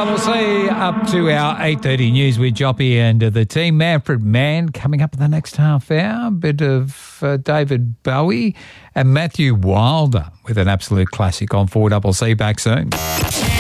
4CC up to our 8:30 news with Joppy and the team. Manfred Mann coming up in the next half hour. A bit of David Bowie and Matthew Wilder with an absolute classic on 4CC. Back soon.